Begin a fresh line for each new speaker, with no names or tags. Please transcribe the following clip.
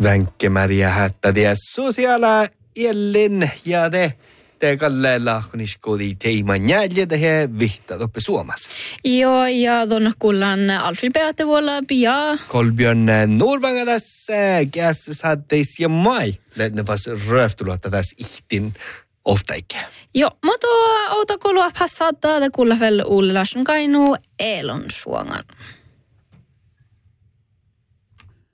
Vänkkemäriä hättädiä sosiaala Ellen ja te kalleella kun iskodi teiman jäljede he vihta toppe Suomessa.
Joo, ja tuonne kuullaan Alfred Beatevuolla pia.
Kolbjörn Norvangalas käs saatteis ja mai. Ne vas röftuluotta tässä ihtin ofta ikke.
Joo, mutta outa kuulua passata, kuulla vielä Ulla Larsen Kainu Elon Suongan.